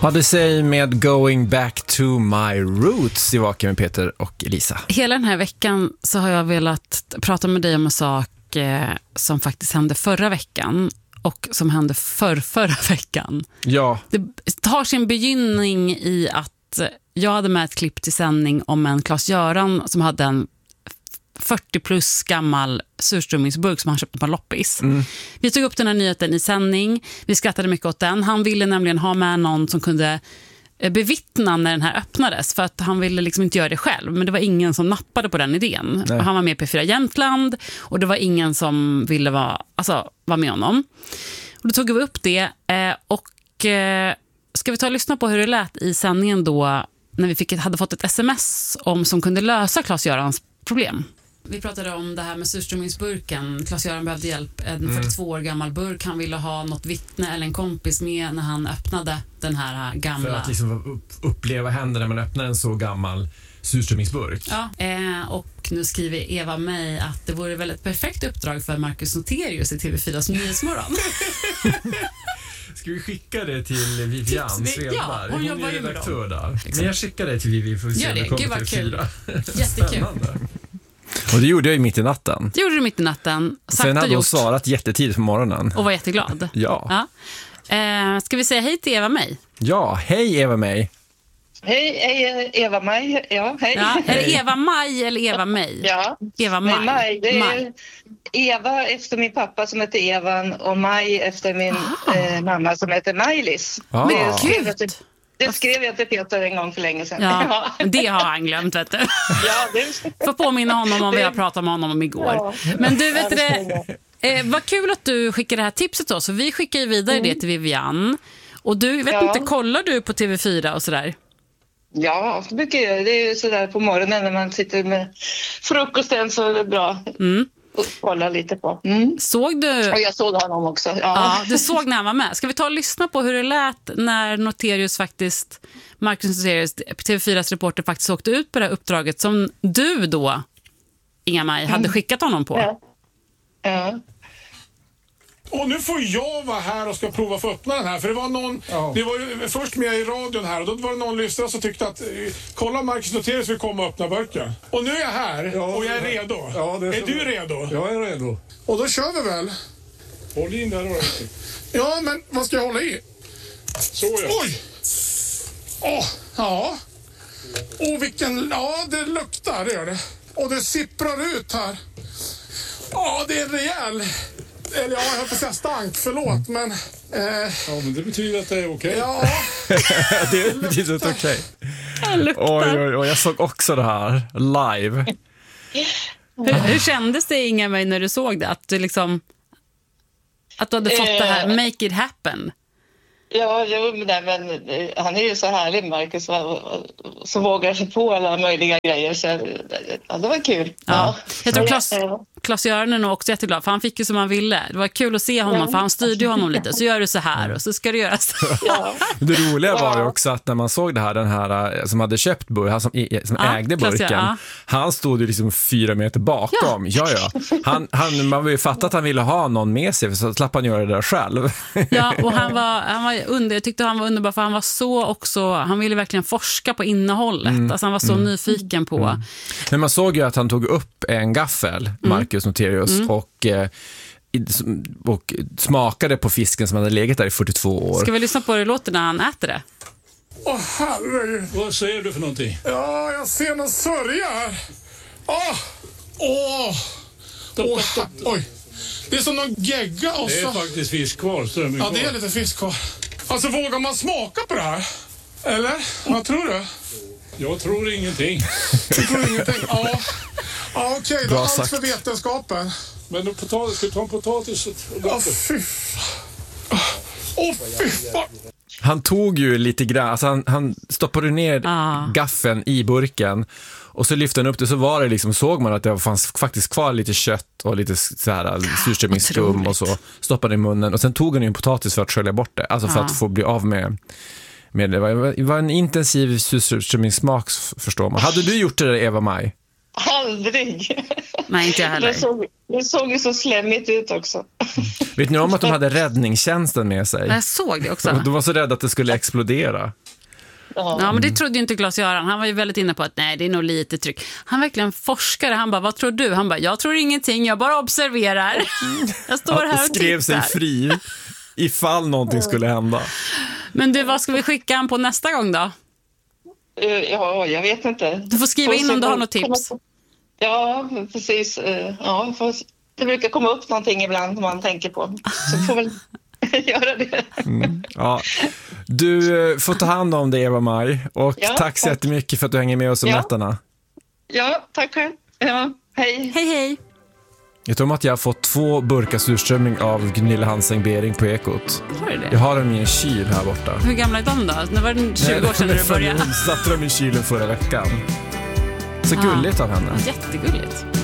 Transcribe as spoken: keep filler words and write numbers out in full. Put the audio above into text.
Hade sig med Going Back to My Roots i Vaken med Peter och Elisa. Hela den här veckan så har jag velat prata med dig om en sak eh, som faktiskt hände förra veckan och som hände för förra veckan. Ja. Det tar sin begynning i att jag hade med ett klipp till sändning om en Claes-Göran som hade en fyrtio plus gammal surströmmingsburk som han köpte på loppis. Mm. Vi tog upp den här nyheten i sändning. Vi skrattade mycket åt den. Han ville nämligen ha med någon som kunde bevittna när den här öppnades, för att han ville liksom inte göra det själv, men det var ingen som nappade på den idén. Nej. Han var med på P fyra Jämtland och det var ingen som ville vara, alltså, vara med honom. Och då tog vi upp det och ska vi ta och lyssna på hur det lät i sändningen då när vi fick, hade fått ett sms om som kunde lösa Claes-Görans problem. Vi pratade om det här med surströmmingsburken. Claes-Göran behövde hjälp. En mm. fyrtiotvå år gammal burk. Han ville ha något vittne eller en kompis med när han öppnade den här gamla. För att liksom uppleva händerna när man öppnar en så gammal surströmmingsburk. Ja, eh, och nu skriver Eva mig att det vore väl ett perfekt uppdrag för Marcus Noterius i T V fyras Nyhetsmorgon. Ska vi skicka det till Vivian Svedberg? Ja, hon jobbar ju med dem. Där. Men jag skickar det till Vivi för att se om det kommer till fyra. Jättekul. Och det gjorde jag ju mitt i natten. Det gjorde du mitt i natten. Sagt Sen hade hon gjort. svarat jättetidigt på morgonen. Och var jätteglad. Ja. ja. Eh, ska vi säga hej till Eva May? Ja, hej Eva May. Hej, hej Eva May. Ja, hej. Ja, är det Eva May eller Eva May? Ja, Eva May. Men May, det är May. Eva efter min pappa som heter Evan och Maj efter min eh, mamma som heter Maj-Lis. Ah. Det skrev jag till, det skrev jag till Peter en gång för länge sedan. Ja, det har han glömt, vet du. Ja, det... Får påminna honom om vad jag pratade med honom om igår. Ja. Men du, vet det, eh, vad kul att du skickar det här tipset då. Så vi skickar ju vidare mm. det till Vivian. Och du, vet ja. inte, kollar du på T V fyra och sådär? Ja, det brukar jag. Det är ju sådär på morgonen när man sitter med frukosten så är det bra. Mm. Och kolla lite på. Mm. Såg du? Och jag såg honom också. Ja. ja, du såg när han var med. Ska vi ta och lyssna på hur det lät när Noterius faktiskt, Marcus Noterius, T V fyras reporter faktiskt åkte ut på det här uppdraget som du då, Inga-Maj, hade skickat honom på? Ja. Ja. Och nu får jag vara här och ska prova för att öppna den här. För det var någon, ja. det var ju först med i radion här och då var det någon lyssnare som tyckte att kolla Marcus Noterius vill komma och öppna burken. Och nu är jag här ja, och jag är redo. Ja, det är är du det. redo? Jag är redo. Och då kör vi väl. Håll in där då. Ja, men vad ska jag hålla i? Så ja. Oj! Åh, ja. Åh, vilken, ja det luktar, det gör det. Och det sipprar ut här. Ja, det är rejäl. Eller ja, jag höll på att säga stank, förlåt, men... Eh... Ja, men det betyder att det är okej. Ja. Det betyder att det är okej. Oj, oj, oj, jag såg också det här live. Hur, hur kändes det, Inga-Maj, när du såg det? Att du liksom... Att du hade fått eh... det här, make it happen. Ja, jo, men, men han är ju så härlig, Marcus, så vågar sig på alla möjliga grejer. Så, ja, det var kul. Ja. Ja. Jag tror Claes, Claes-Göran är nog också jätteglad, för han fick ju som han ville. Det var kul att se honom, ja. för han styrde ju honom lite. Så gör du så här och så ska du göra så. Ja. Det roliga var ju också att när man såg det här, den här som hade köpt burken, han som, som ja, ägde burken, ja. han stod ju liksom fyra meter bakom. Ja, ja. ja. Han, han, man vill ju fatta att han ville ha någon med sig, så slapp han göra det där själv. Ja, och han var, han var under, jag tyckte han var underbar, för han var så också, han ville verkligen forska på innehållet. Mm. Alltså han var så mm. nyfiken på. Mm. Men man såg ju att han tog upp en gaffel, Marcus Noterius, mm. och, eh, och smakade på fisken som hade legat där i fyrtiotvå år. Ska vi lyssna på hur det låter när han äter det? Åh, herregud. Vad säger du för någonting? Ja, jag ser någon sörja här. Åh, åh. Åh, oj. Det är som någon gegga och så... Det är faktiskt fisk kvar, strömming kvar. Ja, det är lite fisk kvar. Alltså, vågar man smaka på det här? Eller? Vad tror du? Jag tror ingenting. Du tror ingenting? Ja. Ja, okej. Okay, då allt för vetenskapen. Men då potatis, ska du ta en potatis och... Åh, fy fan. Åh, fy fan. Han tog ju lite grann, alltså han, han stoppade ner ah. gaffeln i burken och så lyfte han upp det, så var det liksom, såg man att det fanns faktiskt kvar lite kött och lite så här surströmmingsskum och så, stoppade i munnen och sen tog han ju en potatis för att skölja bort det, alltså för ah. att få bli av med, med det. Det var en intensiv surströmmingssmak, förstår man. Hade du gjort det där, Eva Maj? Aldrig. Nej, inte jag heller. Det såg, det såg ju så slemmigt ut också. Vet ni om att de hade räddningstjänsten med sig? Jag såg det också. De var så rädda att det skulle explodera. Ja, men det trodde ju inte Claes-Göran. Han var ju väldigt inne på att nej, det är nog lite tryck. Han verkligen forskare. Han bara, vad tror du? Han bara, jag tror ingenting, jag bara observerar. Jag står här och tittar. Skrev sig fri ifall någonting skulle hända. Men du, vad ska vi skicka han på nästa gång då? Ja, jag vet inte. Du får skriva in om du har något tips. Ja, precis. Ja, det brukar komma upp någonting ibland som man tänker på. Så får väl göra det. Mm, ja. Du får ta hand om det, Eva-Maj. Och ja, tack så jättemycket för att du hänger med oss om ja. nätterna. Ja, tack själv. Ja, hej. Hej, hej. Jag tror att jag har fått två burkar surströmming av Gunilla Hanseng Bering på Ekot. Har du det? Jag har dem i en kyl här borta. Hur gamla är de då? När var det tjugo år sedan när du började? Jag satte dem i kylen förra veckan. Så gulligt av henne. Jättegulligt.